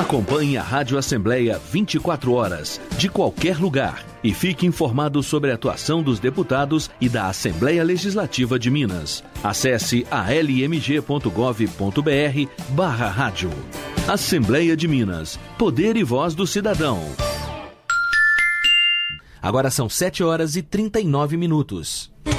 Acompanhe a Rádio Assembleia 24 horas, de qualquer lugar, e fique informado sobre a atuação dos deputados e da Assembleia Legislativa de Minas. Acesse almg.gov.br/rádio. Assembleia de Minas. Poder e voz do cidadão. Agora são 7 horas e 39 minutos.